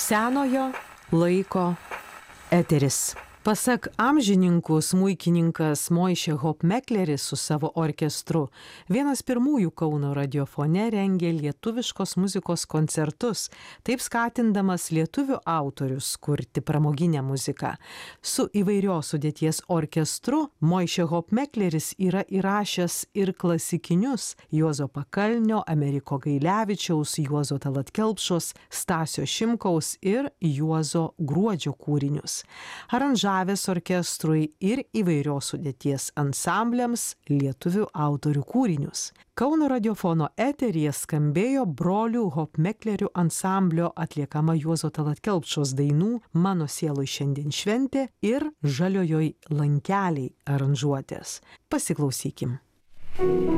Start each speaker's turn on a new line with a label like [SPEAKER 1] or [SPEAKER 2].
[SPEAKER 1] Senojo laiko eteris. Pasak amžininkų, smuikininkas Moišė Hopmekleris su savo orkestru vienas pirmųjų Kauno radiofone rengė lietuviškos muzikos koncertus, taip skatindamas lietuvių autorius kurti pramoginę muziką. Su įvairios sudėties orkestru Moišė Hopmekleris yra įrašęs ir klasikinius Juozo Pakalnio, Ameriko Gailevičiaus, Juozo Tallat Kelpšos, Stasio Šimkaus ir Juozo Gruodžio kūrinius. Aranžavęs orkestrui ir įvairios sudėties ansambliams lietuvių autorių kūrinius. Kauno radiofono eteryje skambėjo brolių Hopmeklerių ansamblio atliekama Juozo Tallat Kelpšos dainų Mano sieloj šiandien šventė ir Žaliojoj lankeliai aranžuotės. Pasiklausykim.